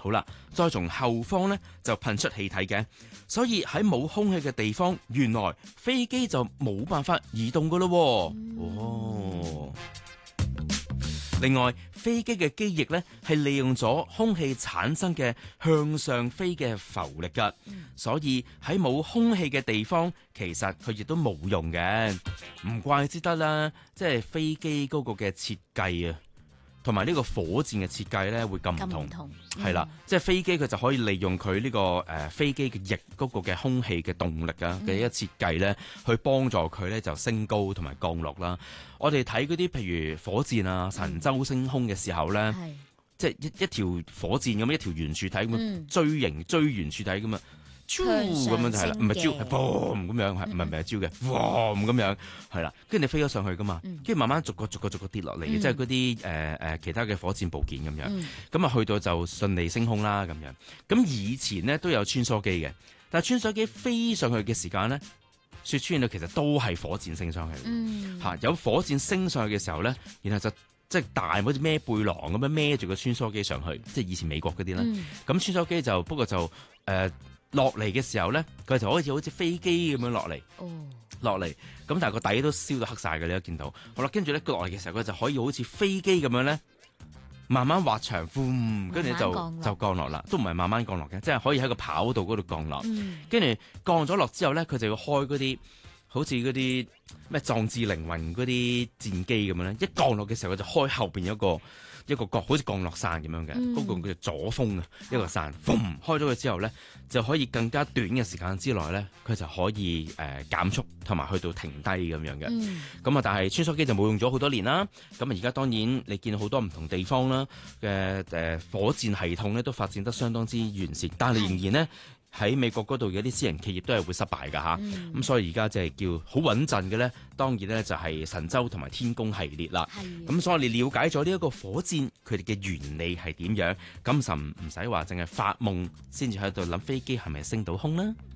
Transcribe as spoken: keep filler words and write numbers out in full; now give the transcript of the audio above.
好啦，再從後方呢就噴出氣體嘅，所以喺冇空氣嘅地方，原來飛機就冇辦法移動噶咯。嗯、哦，另外飛機嘅機翼呢係利用咗空氣產生嘅向上飛嘅浮力噶，嗯、所以喺冇空氣嘅地方，其實佢亦都冇用嘅。唔怪之得啦，即係飛機嗰個嘅設計啊。同埋呢個火箭嘅設計咧，會咁唔同，係啦，即係飛機佢就可以利用佢呢、這個誒、呃、飛機嘅翼嗰個嘅空氣嘅動力啊嘅一設計咧，去幫助佢咧就升高同埋降落啦。我哋睇嗰啲譬如火箭啊、神舟升空嘅時候咧，嗯、即係一一條火箭咁，一條圓柱體咁、嗯、追形追圓柱體咁啊。超咁樣就係啦，唔係招係 boom 咁樣，係唔係唔係招嘅 boom 咁樣係啦，跟住你飛咗上去噶嘛，跟住慢慢逐個逐個逐個跌落嚟嘅，即係嗰啲誒誒其他嘅火箭部件咁樣，咁啊、嗯、去到就順利升空啦咁樣。咁以前呢都有穿梭機嘅，但係穿梭機飛上去嘅時間呢，說穿咗其實都係火箭升上去，吓、嗯、有火箭升上去嘅時候呢，然後就即係大好似孭背囊咁樣孭住個穿梭機上去，即係以前美國嗰啲啦。咁、嗯、穿梭機就不過就誒。呃落嚟嘅時候咧，佢就好似好似飛機咁樣落嚟，落嚟咁，但係個底都燒到黑晒嘅，你都見到。好啦，跟住咧落嚟嘅時候，佢就可以好似飛機咁樣咧，慢慢滑翔，跟住就就降落啦，都唔係慢慢降落嘅，即係可以喺個跑道嗰度降落。跟住、嗯、降咗落之後咧，佢就要開嗰啲好似嗰啲咩壯志凌雲嗰啲戰機咁樣咧，一降落嘅時候，佢就開後邊一個。一個角好似降落傘咁樣嘅，嗰、嗯、個叫做左風啊，一個傘，嘣開咗佢之後咧，就可以更加短嘅時間之內咧，佢就可以誒、呃、減速同埋去到停低咁樣嘅。咁啊、嗯，但係穿梭機就冇用咗好多年啦。咁啊，而家當然你見到好多唔同地方啦嘅誒火箭系統咧，都發展得相當之完善，但係仍然咧。喺美國嗰度嘅啲私人企業都係會失敗㗎吓，咁、嗯、所以而家就係叫好穩陣嘅咧，當然咧就係神舟同埋天宮系列啦。咁的所以你了解咗呢一個火箭佢哋嘅原理係點樣，咁就唔使話淨係發夢先至喺度諗飛機係咪升到空啦。